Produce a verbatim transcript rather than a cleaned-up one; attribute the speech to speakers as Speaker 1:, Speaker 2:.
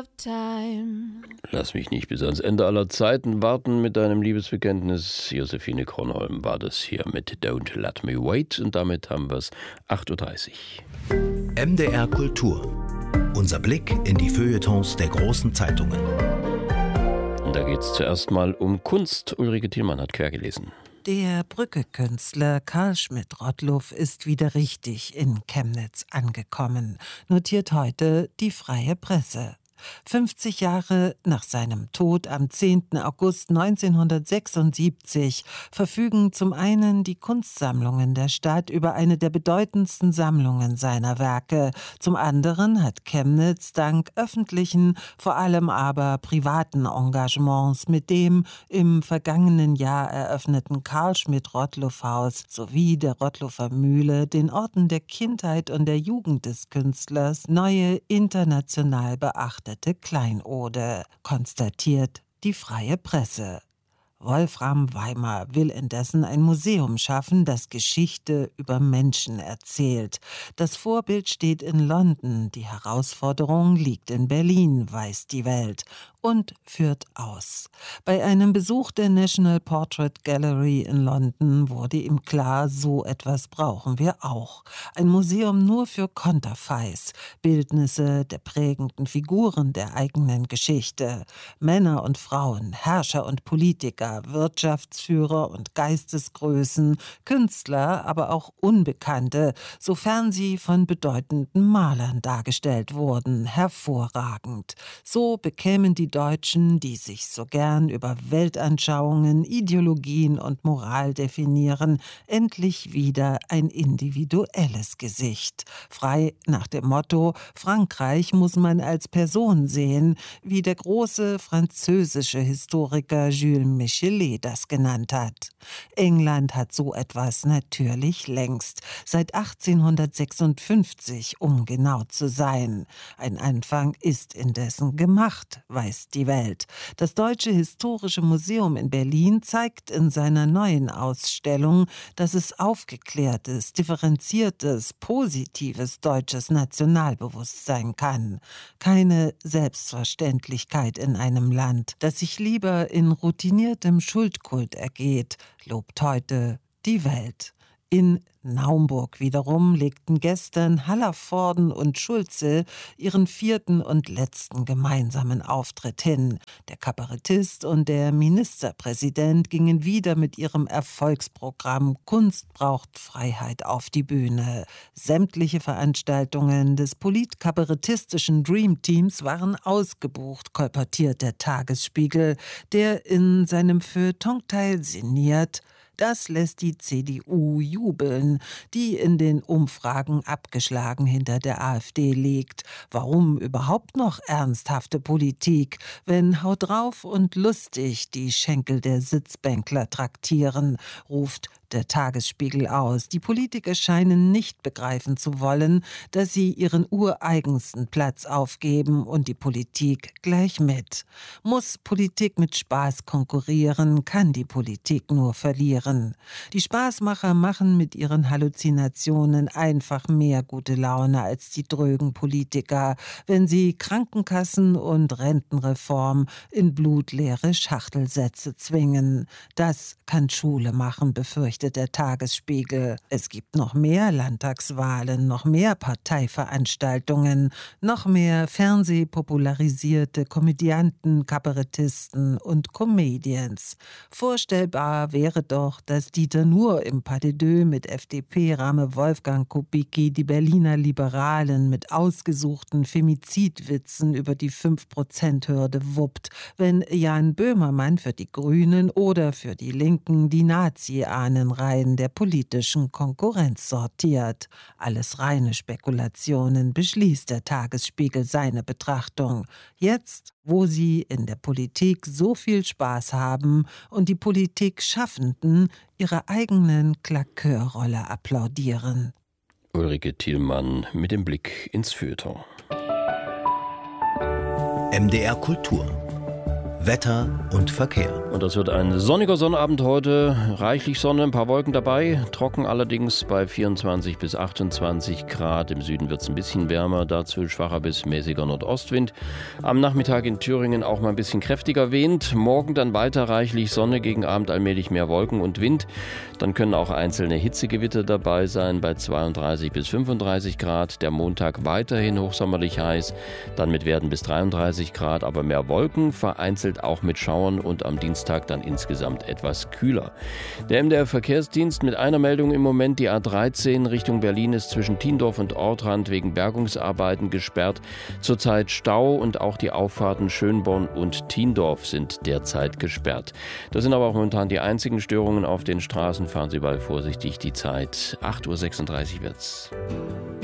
Speaker 1: of time.
Speaker 2: Lass mich nicht bis ans Ende aller Zeiten warten mit deinem Liebesbekenntnis. Josephine Kronholm war das hier mit Don't Let Me Wait. Und damit haben wir es acht Uhr dreißig.
Speaker 3: M D R Kultur. Unser Blick in die Feuilletons der großen Zeitungen.
Speaker 2: Und da geht es zuerst mal um Kunst. Ulrike Thielmann hat quer gelesen.
Speaker 4: Der Brücke-Künstler Karl Schmidt-Rottluff ist wieder richtig in Chemnitz angekommen, notiert heute die Freie Presse. fünfzig Jahre nach seinem Tod am zehnten August neunzehnhundertsechsundsiebzig verfügen zum einen die Kunstsammlungen der Stadt über eine der bedeutendsten Sammlungen seiner Werke. Zum anderen hat Chemnitz dank öffentlichen, vor allem aber privaten Engagements mit dem im vergangenen Jahr eröffneten Karl-Schmidt-Rottluff-Haus sowie der Rottluffer Mühle, den Orten der Kindheit und der Jugend des Künstlers, neue international beachtete Kleinode, konstatiert die Freie Presse. Wolfram Weimar will indessen ein Museum schaffen, das Geschichte über Menschen erzählt. Das Vorbild steht in London, die Herausforderung liegt in Berlin, weiß die Welt, und führt aus. Bei einem Besuch der National Portrait Gallery in London wurde ihm klar, so etwas brauchen wir auch. Ein Museum nur für Konterfeis, Bildnisse der prägenden Figuren der eigenen Geschichte. Männer und Frauen, Herrscher und Politiker, Wirtschaftsführer und Geistesgrößen, Künstler, aber auch Unbekannte, sofern sie von bedeutenden Malern dargestellt wurden, hervorragend. So bekämen die Deutschen, die sich so gern über Weltanschauungen, Ideologien und Moral definieren, endlich wieder ein individuelles Gesicht. Frei nach dem Motto, Frankreich muss man als Person sehen, wie der große französische Historiker Jules Michelet das genannt hat. England hat so etwas natürlich längst, seit achtzehnhundertsechsundfünfzig, um genau zu sein. Ein Anfang ist indessen gemacht, weiß die Welt. Das Deutsche Historische Museum in Berlin zeigt in seiner neuen Ausstellung, dass es aufgeklärtes, differenziertes, positives deutsches Nationalbewusstsein kann. Keine Selbstverständlichkeit in einem Land, das sich lieber in routiniertem Schuldkult ergeht, lobt heute die Welt. In Naumburg wiederum legten gestern Hallervorden und Schulze ihren vierten und letzten gemeinsamen Auftritt hin. Der Kabarettist und der Ministerpräsident gingen wieder mit ihrem Erfolgsprogramm Kunst braucht Freiheit auf die Bühne. Sämtliche Veranstaltungen des politkabarettistischen Dream Teams waren ausgebucht, kolportiert der Tagesspiegel, der in seinem Feuilletonteil sinniert: Das lässt die C D U jubeln, die in den Umfragen abgeschlagen hinter der AfD liegt. Warum überhaupt noch ernsthafte Politik, wenn Haut drauf und lustig die Schenkel der Sitzbänkler traktieren, ruft der Tagesspiegel aus. Die Politiker scheinen nicht begreifen zu wollen, dass sie ihren ureigensten Platz aufgeben und die Politik gleich mit. Muss Politik mit Spaß konkurrieren, kann die Politik nur verlieren. Die Spaßmacher machen mit ihren Halluzinationen einfach mehr gute Laune als die drögen Politiker, wenn sie Krankenkassen und Rentenreform in blutleere Schachtelsätze zwingen. Das kann Schule machen, befürchtet der Tagesspiegel. Es gibt noch mehr Landtagswahlen, noch mehr Parteiveranstaltungen, noch mehr fernsehpopularisierte Komödianten, Kabarettisten und Comedians. Vorstellbar wäre doch, dass Dieter Nuhr im Pas de Deux mit F D P-Rame Wolfgang Kubicki die Berliner Liberalen mit ausgesuchten Femizidwitzen über die fünf Prozent Hürde wuppt, wenn Jan Böhmermann für die Grünen oder für die Linken die Nazi-Ahnen Reihen der politischen Konkurrenz sortiert. Alles reine Spekulationen, beschließt der Tagesspiegel seine Betrachtung. Jetzt, wo sie in der Politik so viel Spaß haben und die Politikschaffenden ihrer eigenen Klakeurrolle applaudieren.
Speaker 2: Ulrike Thielmann mit dem Blick ins Feuilleton.
Speaker 3: M D R Kultur. Wetter und Verkehr.
Speaker 2: Und das wird ein sonniger Sonnabend heute. Reichlich Sonne, ein paar Wolken dabei. Trocken allerdings bei vierundzwanzig bis achtundzwanzig Grad. Im Süden wird es ein bisschen wärmer. Dazu schwacher bis mäßiger Nordostwind. Am Nachmittag in Thüringen auch mal ein bisschen kräftiger wehend. Morgen dann weiter reichlich Sonne, gegen Abend allmählich mehr Wolken und Wind. Dann können auch einzelne Hitzegewitter dabei sein bei zweiunddreißig bis fünfunddreißig Grad. Der Montag weiterhin hochsommerlich heiß. Dann mit Werten bis dreiunddreißig Grad, aber mehr Wolken. Vereinzelt auch mit Schauern und am Dienstag dann insgesamt etwas kühler. Der M D R-Verkehrsdienst mit einer Meldung im Moment: Die A dreizehn Richtung Berlin ist zwischen Tiendorf und Ortrand wegen Bergungsarbeiten gesperrt. Zurzeit Stau und auch die Auffahrten Schönborn und Tiendorf sind derzeit gesperrt. Das sind aber auch momentan die einzigen Störungen auf den Straßen. Fahren Sie bald vorsichtig. Die Zeit acht Uhr sechsunddreißig wird's.